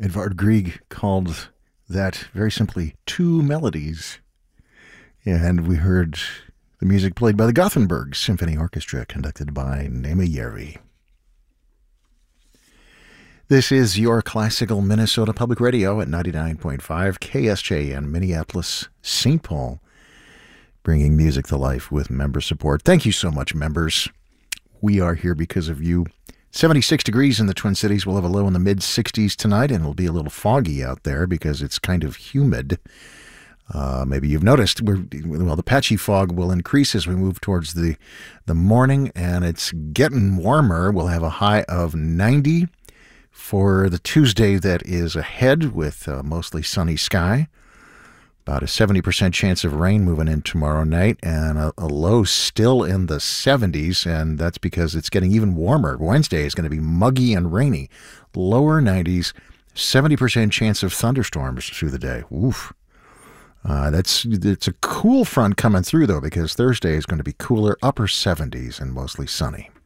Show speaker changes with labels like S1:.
S1: Edvard Grieg called that very simply Two Melodies. And we heard the music played by the Gothenburg Symphony Orchestra, conducted by Nema Järvi. This is your classical Minnesota Public Radio at 99.5 KSJN, Minneapolis, St. Paul, bringing music to life with member support. Thank you so much, members. We are here because of you. 76 degrees in the Twin Cities. We'll have a low in the mid-60s tonight, and it'll be a little foggy out there because it's kind of humid. Maybe you've noticed, the patchy fog will increase as we move towards the morning, and it's getting warmer. We'll have a high of 90 for the Tuesday that is ahead, with mostly sunny sky. About a 70% chance of rain moving in tomorrow night, and a low still in the 70s, and that's because it's getting even warmer. Wednesday is going to be muggy and rainy. Lower 90s, 70% chance of thunderstorms through the day. Oof. It's a cool front coming through, though, because Thursday is going to be cooler, upper 70s and mostly sunny.